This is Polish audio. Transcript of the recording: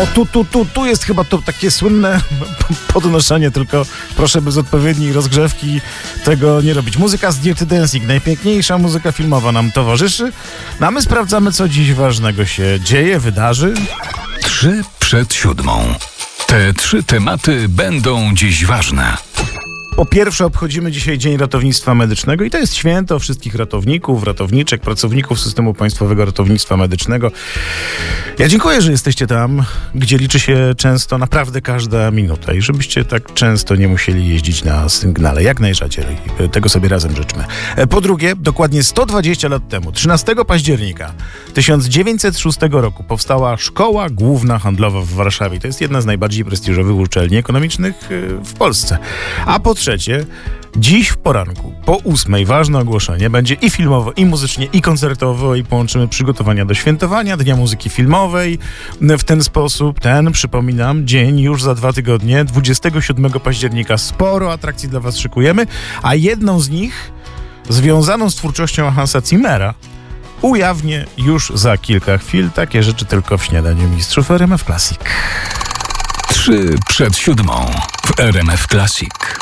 O, tu jest chyba to takie słynne podnoszenie, tylko proszę bez odpowiedniej rozgrzewki tego nie robić. Muzyka z Dirty Dancing, najpiękniejsza muzyka filmowa nam towarzyszy. No a my sprawdzamy, co dziś ważnego się dzieje, wydarzy. 3 przed 7. Te 3 tematy będą dziś ważne. Po pierwsze, obchodzimy dzisiaj Dzień Ratownictwa Medycznego i to jest święto wszystkich ratowników, ratowniczek, pracowników systemu państwowego ratownictwa medycznego. Ja dziękuję, że jesteście tam, gdzie liczy się często naprawdę każda minuta i żebyście tak często nie musieli jeździć na sygnale, jak najrzadziej. Tego sobie razem życzmy. Po drugie, dokładnie 120 lat temu, 13 października 1906 roku powstała Szkoła Główna Handlowa w Warszawie. To jest jedna z najbardziej prestiżowych uczelni ekonomicznych w Polsce. A po trzecie, dziś w poranku, po 8:00, ważne ogłoszenie, będzie i filmowo, i muzycznie, i koncertowo, i połączymy przygotowania do świętowania Dnia Muzyki Filmowej. W ten sposób, przypominam, dzień już za 2 tygodnie, 27 października. Sporo atrakcji dla was szykujemy, a jedną z nich, związaną z twórczością Hansa Zimmera, ujawnię już za kilka chwil. Takie rzeczy tylko w Śniadaniu Mistrzów RMF Classic. 3 przed 7 w RMF Classic.